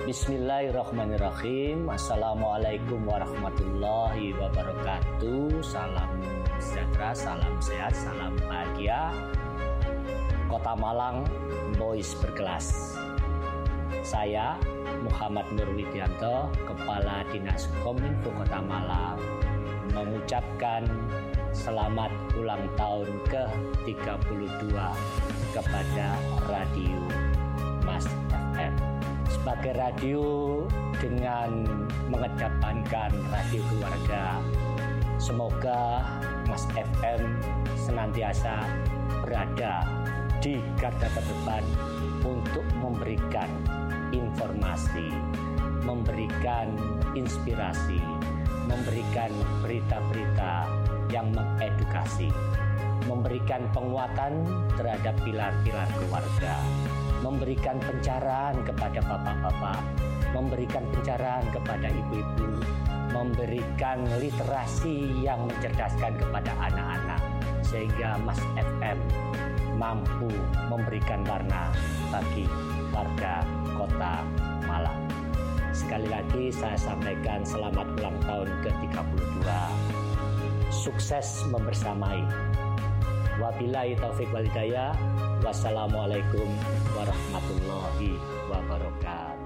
Bismillahirrahmanirrahim. Assalamualaikum warahmatullahi wabarakatuh. Salam sejahtera, salam sehat, salam bahagia. Kota Malang, Boys berkelas. Saya Muhammad Nur Widianto, Kepala Dinas Kominfo Kota Malang, mengucapkan selamat ulang tahun ke-32 kepada Radio Mas FM. Sebagai radio dengan mengedepankan radio keluarga, semoga Mas FM senantiasa berada di garda terdepan untuk memberikan informasi, memberikan inspirasi, memberikan berita-berita yang mengedukasi, memberikan penguatan terhadap pilar-pilar keluarga, memberikan pencerahan kepada bapak-bapak, memberikan pencerahan kepada ibu-ibu, memberikan literasi yang mencerdaskan kepada anak-anak, sehingga Mas FM mampu memberikan warna bagi warga Kota Malang. Sekali lagi saya sampaikan selamat ulang tahun ke-32. Sukses membersamai. Wabillahi taufik wal hidayah. Wassalamualaikum warahmatullahi wabarakatuh.